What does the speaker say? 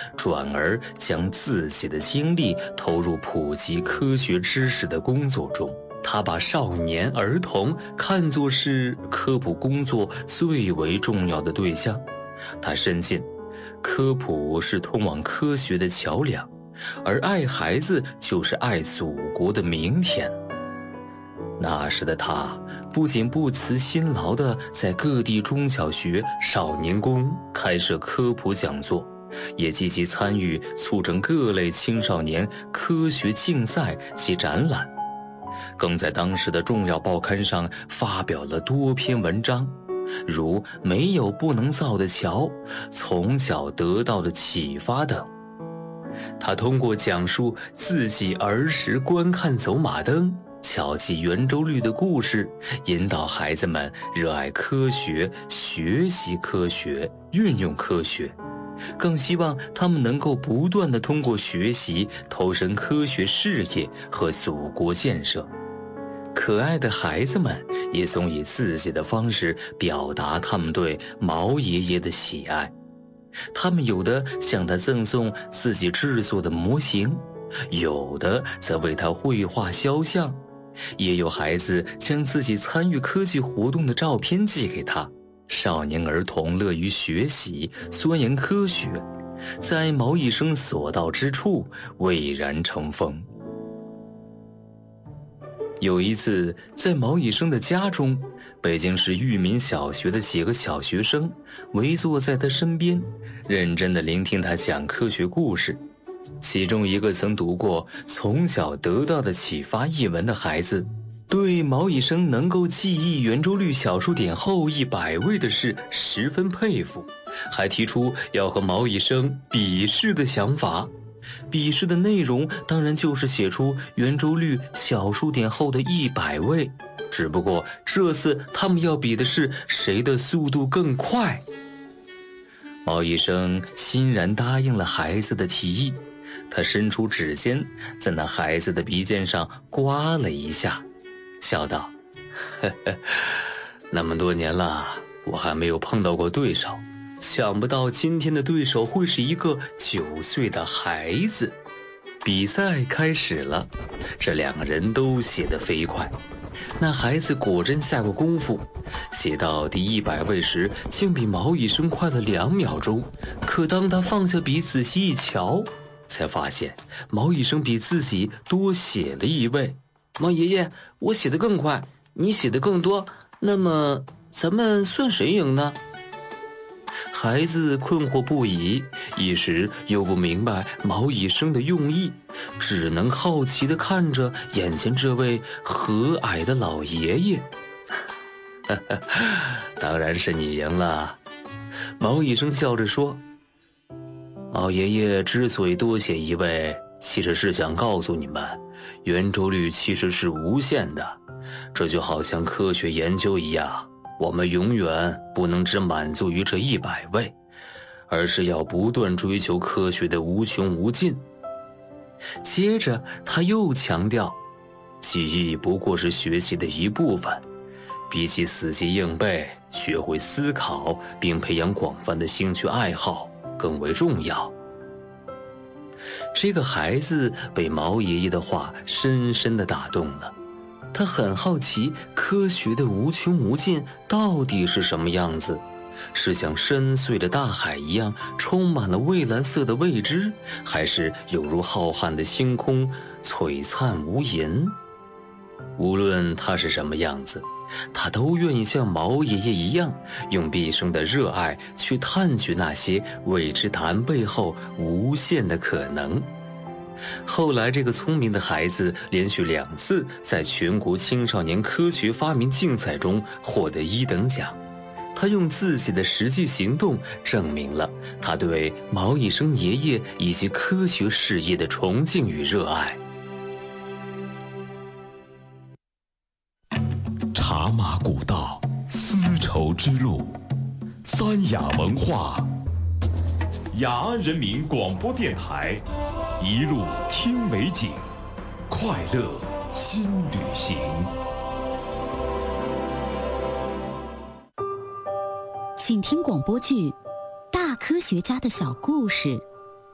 转而将自己的精力投入普及科学知识的工作中。他把少年儿童看作是科普工作最为重要的对象。他深信，科普是通往科学的桥梁，而爱孩子就是爱祖国的明天。那时的他不仅不辞辛劳地在各地中小学、少年宫开设科普讲座，也积极参与促成各类青少年科学竞赛及展览，更在当时的重要报刊上发表了多篇文章，如没有不能造的桥、从小得到的启发等。他通过讲述自己儿时观看走马灯、巧记圆周率的故事，引导孩子们热爱科学、学习科学、运用科学，更希望他们能够不断地通过学习投身科学事业和祖国建设。可爱的孩子们也总以自己的方式表达他们对毛爷爷的喜爱。他们有的向他赠送自己制作的模型，有的则为他绘画肖像，也有孩子将自己参与科技活动的照片寄给他。少年儿童乐于学习，钻研科学，在毛医生所到之处蔚然成风。有一次，在毛医生的家中，北京市裕民小学的几个小学生围坐在他身边，认真地聆听他讲科学故事。其中一个曾读过《从小得到的启发》一文的孩子，对毛医生能够记忆圆周率小数点后100位的事十分佩服，还提出要和毛医生比试的想法。比试的内容当然就是写出圆周率小数点后的100位，只不过这次他们要比的是谁的速度更快。毛医生欣然答应了孩子的提议，他伸出指尖在那孩子的鼻尖上刮了一下，笑道：呵呵，那么多年了，我还没有碰到过对手，想不到今天的对手会是一个9岁的孩子。比赛开始了，这两个人都写得飞快。那孩子果真下过功夫，写到第100位时，竟比毛医生快了2秒钟。可当他放下笔仔细一瞧，才发现毛医生比自己多写了1位。毛爷爷，我写得更快，你写得更多，那么咱们算谁赢呢？孩子困惑不已，一时又不明白毛医生的用意，只能好奇地看着眼前这位和蔼的老爷爷。当然是你赢了，毛医生笑着说。毛爷爷之所以多写1位，其实是想告诉你们，圆周率其实是无限的，这就好像科学研究一样，我们永远不能只满足于这100位，而是要不断追求科学的无穷无尽。接着他又强调，记忆不过是学习的一部分，比起死记硬背，学会思考并培养广泛的兴趣爱好更为重要。这个孩子被毛爷爷的话深深地打动了，他很好奇科学的无穷无尽到底是什么样子，是像深邃的大海一样充满了蔚蓝色的未知，还是有如浩瀚的星空璀璨无垠？无论它是什么样子，他都愿意像毛爷爷一样，用毕生的热爱去探寻那些未知答案背后无限的可能。后来这个聪明的孩子连续2次在全国青少年科学发明竞赛中获得1等奖，他用自己的实际行动证明了他对毛医生爷爷以及科学事业的崇敬与热爱。 茶马古道，丝绸之路，三雅文化，雅安人民广播电台，一路听美景，快乐新旅行。 请听广播剧《大科学家的小故事》。